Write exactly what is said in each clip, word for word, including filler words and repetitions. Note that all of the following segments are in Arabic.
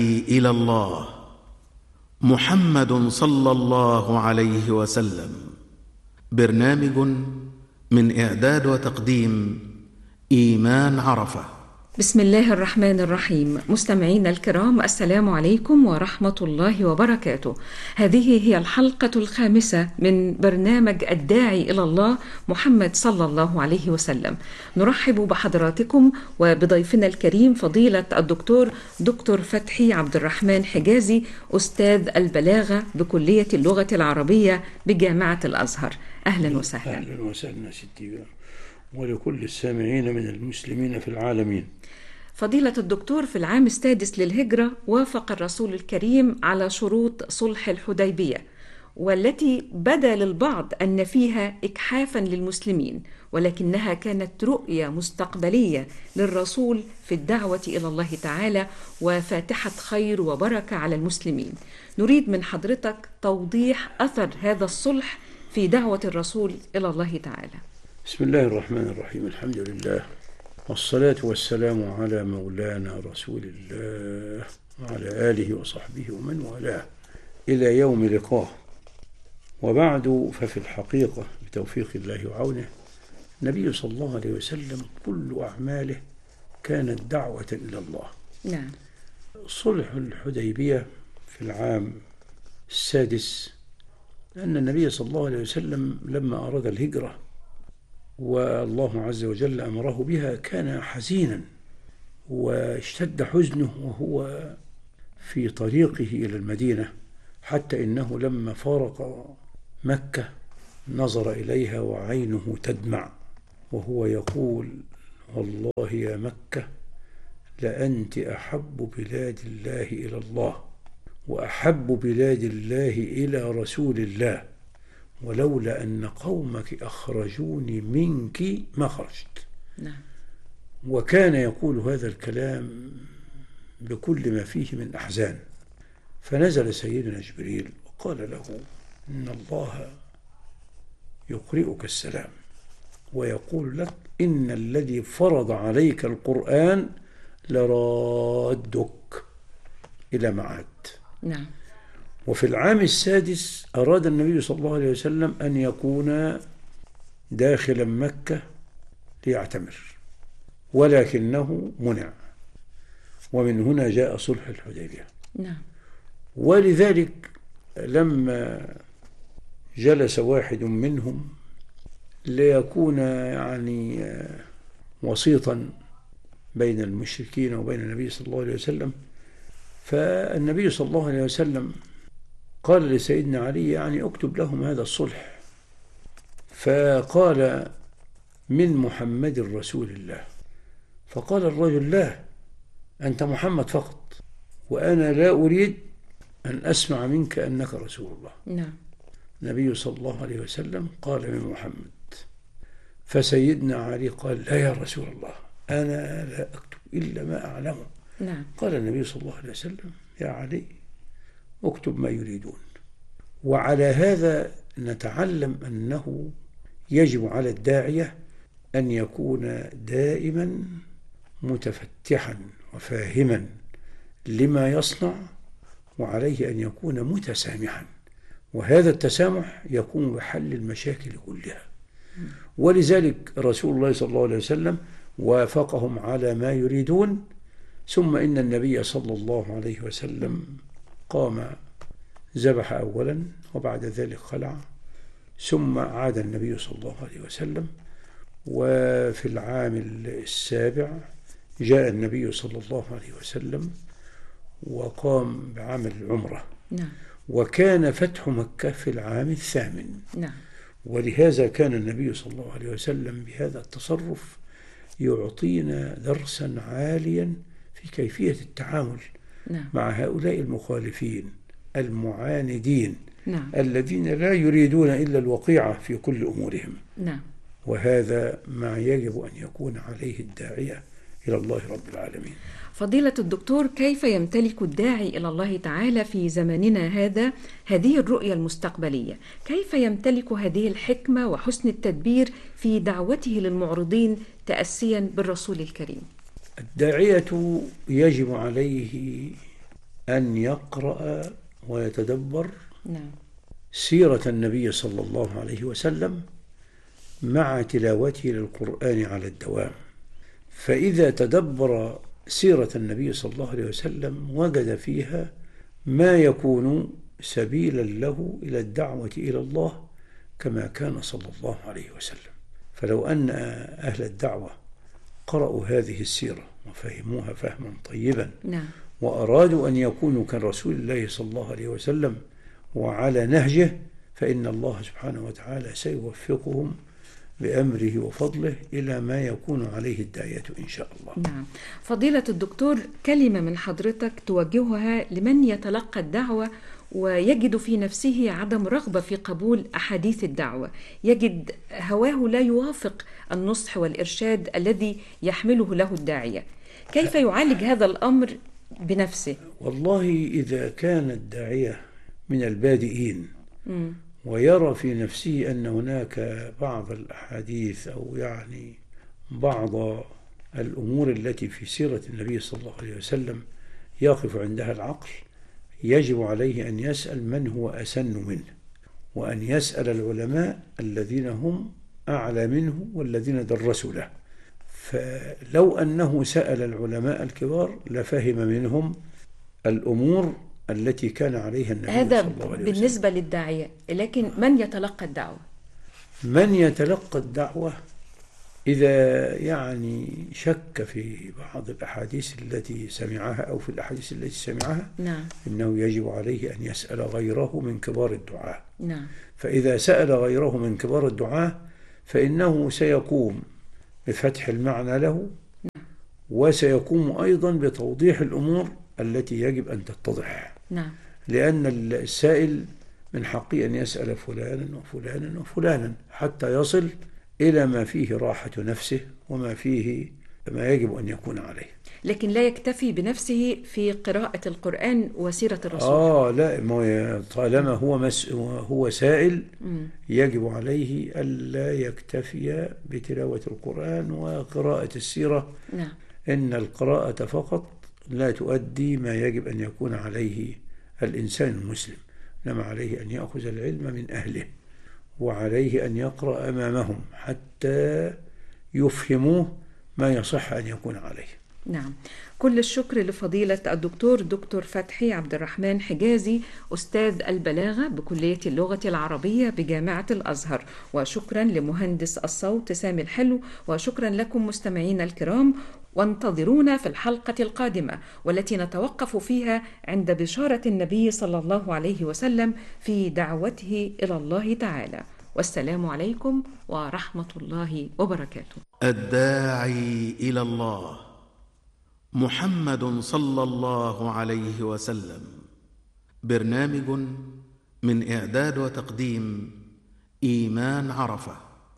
إلى الله محمد صلى الله عليه وسلم. برنامج من إعداد وتقديم إيمان عرفة. بسم الله الرحمن الرحيم. مستمعينا الكرام، السلام عليكم ورحمة الله وبركاته. هذه هي الحلقة الخامسة من برنامج الداعي إلى الله محمد صلى الله عليه وسلم. نرحب بحضراتكم وبضيفنا الكريم فضيلة الدكتور دكتور فتحي عبد الرحمن حجازي، أستاذ البلاغة بكلية اللغة العربية بجامعة الأزهر. أهلا وسهلا. أهلا وسهلا ستي، ولكل السامعين من المسلمين في العالمين. فضيلة الدكتور، في العام السادس للهجرة وافق الرسول الكريم على شروط صلح الحديبية، والتي بدا للبعض أن فيها إجحافا للمسلمين، ولكنها كانت رؤية مستقبلية للرسول في الدعوة إلى الله تعالى وفاتحة خير وبركة على المسلمين. نريد من حضرتك توضيح أثر هذا الصلح في دعوة الرسول إلى الله تعالى. بسم الله الرحمن الرحيم. الحمد لله والصلاة والسلام على مولانا رسول الله وعلى آله وصحبه ومن والاه إلى يوم لقاه. وبعد، ففي الحقيقة بتوفيق الله وعونه النبي صلى الله عليه وسلم كل أعماله كانت دعوة إلى الله. نعم. صلح الحديبية في العام السادس، أن النبي صلى الله عليه وسلم لما أراد الهجرة والله عز وجل أمره بها كان حزينا، واشتد حزنه وهو في طريقه إلى المدينة، حتى إنه لما فارق مكة نظر إليها وعينه تدمع وهو يقول: والله يا مكة لأنت أحب بلاد الله إلى الله وأحب بلاد الله إلى رسول الله، ولولا أن قومك أخرجوني منك ما خرجت. نعم. وكان يقول هذا الكلام بكل ما فيه من أحزان. فنزل سيدنا جبريل وقال له: إن الله يقرئك السلام ويقول لك إن الذي فرض عليك القرآن لرادك إلى معاد. نعم. وفي العام السادس أراد النبي صلى الله عليه وسلم أن يكون داخلا مكة ليعتمر، ولكنه منع، ومن هنا جاء صلح الحديبية. نعم. ولذلك لما جلس واحد منهم ليكون يعني وسيطا بين المشركين وبين النبي صلى الله عليه وسلم، فالنبي صلى الله عليه وسلم قال لسيدنا علي: يعني اكتب لهم هذا الصلح. فقال: من محمد رسول الله. فقال الرجل: لا، أنت محمد فقط، وأنا لا أريد أن أسمع منك أنك رسول الله. نعم. النبي صلى الله عليه وسلم قال: من محمد. فسيدنا علي قال: لا يا رسول الله، أنا لا أكتب إلا ما أعلمه. نعم. قال النبي صلى الله عليه وسلم: يا علي اكتب ما يريدون. وعلى هذا نتعلم أنه يجب على الداعية أن يكون دائما متفتحا وفاهما لما يصنع، وعليه أن يكون متسامحا، وهذا التسامح يكون بحل المشاكل كلها. ولذلك رسول الله صلى الله عليه وسلم وافقهم على ما يريدون، ثم إن النبي صلى الله عليه وسلم قام ذبح أولا وبعد ذلك خلع، ثم عاد النبي صلى الله عليه وسلم. وفي العام السابع جاء النبي صلى الله عليه وسلم وقام بعمل العمرة. نعم. وكان فتح مكة في العام الثامن. نعم. ولهذا كان النبي صلى الله عليه وسلم بهذا التصرف يعطينا درسا عاليا في كيفية التعامل نعم. مع هؤلاء المخالفين المعاندين. نعم. الذين لا يريدون إلا الوقيعة في كل أمورهم. نعم. وهذا ما يجب أن يكون عليه الداعية إلى الله رب العالمين. فضيلة الدكتور، كيف يمتلك الداعي إلى الله تعالى في زماننا هذا هذه الرؤية المستقبلية؟ كيف يمتلك هذه الحكمة وحسن التدبير في دعوته للمعرضين تأسيا بالرسول الكريم؟ الداعية يجب عليه أن يقرأ ويتدبر نعم. سيرة النبي صلى الله عليه وسلم مع تلاوته للقرآن على الدوام. فإذا تدبر سيرة النبي صلى الله عليه وسلم وجد فيها ما يكون سبيلا له إلى الدعوة إلى الله كما كان صلى الله عليه وسلم. فلو أن أهل الدعوة قرأوا هذه السيرة وفهموها فهما طيبا، نعم. وأرادوا أن يكونوا كرسول الله صلى الله عليه وسلم وعلى نهجه، فإن الله سبحانه وتعالى سيوفقهم بأمره وفضله إلى ما يكون عليه الداعية إن شاء الله. نعم. فضيلة الدكتور، كلمة من حضرتك توجهها لمن يتلقى الدعوة ويجد في نفسه عدم رغبة في قبول أحاديث الدعوة، يجد هواه لا يوافق النصح والإرشاد الذي يحمله له الداعية، كيف يعالج هذا الأمر بنفسه؟ والله إذا كان الداعية من البادئين م. ويرى في نفسه أن هناك بعض الأحاديث أو يعني بعض الأمور التي في سيرة النبي صلى الله عليه وسلم يقف عندها العقل، يجب عليه أن يسأل من هو أسن منه، وأن يسأل العلماء الذين هم أعلى منه والذين درسوا له. فلو أنه سأل العلماء الكبار لفهم منهم الأمور التي كان عليها النبي هذا صلى الله عليه وسلم. بالنسبة للداعية، لكن من يتلقى الدعوة؟ من يتلقى الدعوة إذا يعني شك في بعض الأحاديث التي سمعها أو في الأحاديث التي سمعها، نعم. إنه يجب عليه أن يسأل غيره من كبار الدعاة. نعم. فإذا سأل غيره من كبار الدعاة فإنه سيقوم بفتح المعنى له، نعم. وسيقوم أيضا بتوضيح الأمور التي يجب أن تتضح. نعم. لأن السائل من حقه أن يسأل فلانا وفلانا وفلانا حتى يصل إلى ما فيه راحة نفسه وما فيه ما يجب أن يكون عليه. لكن لا يكتفي بنفسه في قراءة القرآن وسيرة الرسول. آه لا، ما طالما هو مس هو سائل يجب عليه ألا يكتفي بتلاوة القرآن وقراءة السيرة. نعم. إن القراءة فقط لا تؤدي ما يجب أن يكون عليه الإنسان المسلم، إنما عليه أن يأخذ العلم من أهله، وعليه أن يقرأ أمامهم حتى يفهموه ما يصح أن يكون عليه. نعم. كل الشكر لفضيلة الدكتور دكتور فتحي عبد الرحمن حجازي، أستاذ البلاغة بكلية اللغة العربية بجامعة الأزهر، وشكرا لمهندس الصوت سامي الحلو، وشكرا لكم مستمعين الكرام، وانتظرونا في الحلقة القادمة والتي نتوقف فيها عند بشارة النبي صلى الله عليه وسلم في دعوته إلى الله تعالى. والسلام عليكم ورحمة الله وبركاته. الداعي إلى الله محمد صلى الله عليه وسلم، برنامج من إعداد وتقديم إيمان عرفة.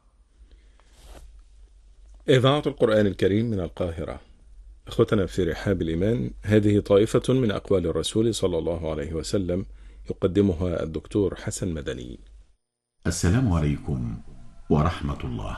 إذاعة القرآن الكريم من القاهرة. أخوتنا في رحاب الإيمان، هذه طائفة من أقوال الرسول صلى الله عليه وسلم يقدمها الدكتور حسن مدني. السلام عليكم ورحمة الله.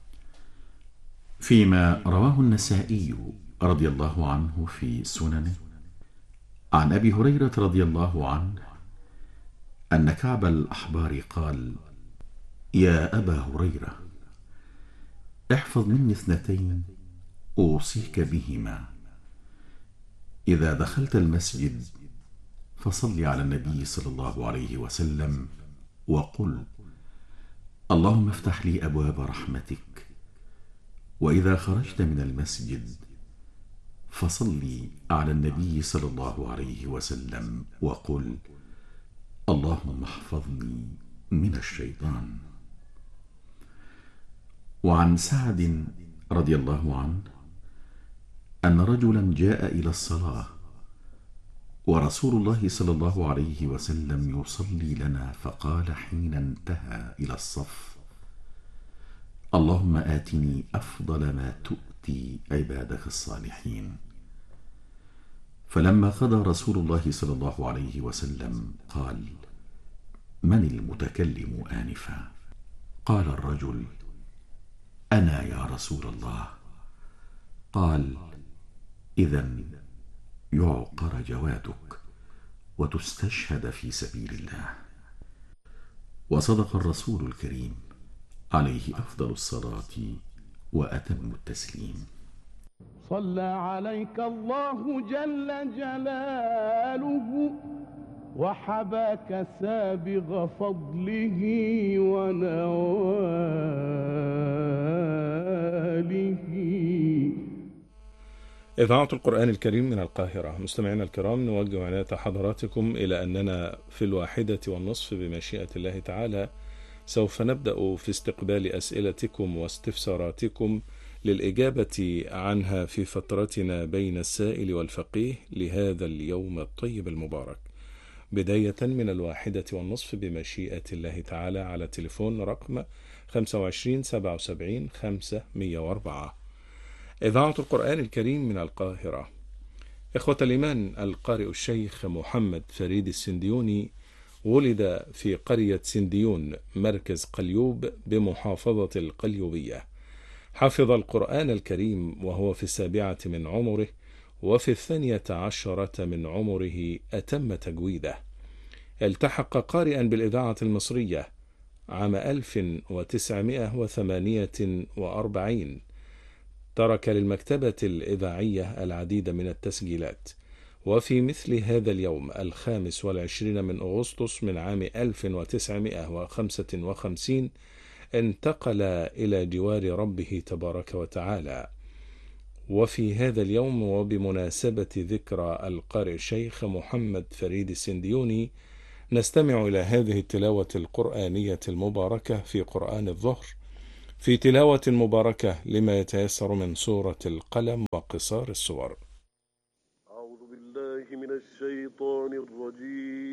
فيما رواه النسائي رضي الله عنه في سننه عن أبي هريرة رضي الله عنه أن كعب الأحبار قال: يا أبا هريرة، احفظ مني اثنتين أوصيك بهما: إذا دخلت المسجد فصل على النبي صلى الله عليه وسلم وقل: اللهم افتح لي أبواب رحمتك. وإذا خرجت من المسجد فصل على النبي صلى الله عليه وسلم وقل: اللهم احفظني من الشيطان. وعن سعد رضي الله عنه أن رجلا جاء إلى الصلاة ورسول الله صلى الله عليه وسلم يصلي لنا، فقال حين انتهى إلى الصف: اللهم آتني أفضل ما تؤتي عبادك الصالحين. فلما قضى رسول الله صلى الله عليه وسلم قال: من المتكلم آنفا؟ قال الرجل: أنا يا رسول الله. قال: إذن يعقر جوادك. وتستشهد في سبيل الله. وصدق الرسول الكريم عليه أفضل الصلاة وأتم التسليم. صلى عليك الله جل جلاله وحباك سابغ فضله ونواله. إذاعة القرآن الكريم من القاهرة. مستمعينا الكرام، نوجه عناية حضراتكم إلى أننا في الواحدة والنصف بمشيئة الله تعالى سوف نبدأ في استقبال أسئلتكم واستفساراتكم للإجابة عنها في فترتنا بين السائل والفقيه لهذا اليوم الطيب المبارك، بداية من الواحدة والنصف بمشيئة الله تعالى على تليفون رقم خمسة وعشرين سبعة وسبعين خمسمائة وأربعة. إذاعة القرآن الكريم من القاهرة. إخوة الإيمان، القارئ الشيخ محمد فريد السنديوني ولد في قرية سنديون مركز قليوب بمحافظة القليوبية. حفظ القرآن الكريم وهو في السابعة من عمره، وفي الثانية عشرة من عمره أتم تجويده. التحق قارئا بالإذاعة المصرية عام ألف وتسعمائة وثمانية وأربعين. ترك للمكتبة الإذاعية العديد من التسجيلات، وفي مثل هذا اليوم الخامس والعشرين من أغسطس من عام ألف وتسعمائة وخمسة وخمسين انتقل إلى جوار ربه تبارك وتعالى. وفي هذا اليوم وبمناسبة ذكرى القارئ الشيخ محمد فريد السنديوني نستمع إلى هذه التلاوة القرآنية المباركة في قرآن الظهر، في تلاوة مباركة لما يتيسر من سورة القلم وقصار السور. أعوذ بالله من الشيطان الرجيم.